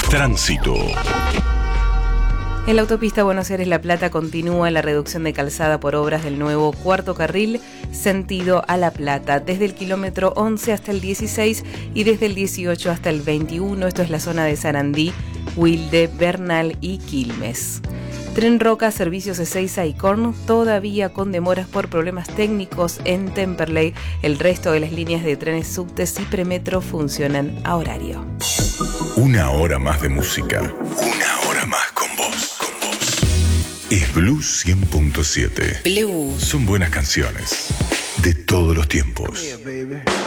Tránsito. En la autopista Buenos Aires-La Plata continúa la reducción de calzada por obras del nuevo cuarto carril sentido a La Plata, desde el kilómetro 11 hasta el 16 y desde el 18 hasta el 21. Esto es la zona de Sarandí, Wilde, Bernal y Quilmes. Tren Roca, servicios Ezeiza y Korn, todavía con demoras por problemas técnicos en Temperley. El resto de las líneas de trenes subtes y premetro funcionan a horario. Una hora más de música. Una hora más con vos. Es Blues 100.7. Blue. Son buenas canciones de todos los tiempos.